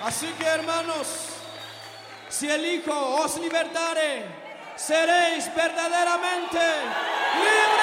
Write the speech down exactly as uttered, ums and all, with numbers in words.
Así que, hermanos, si el Hijo os libertare, seréis verdaderamente libres.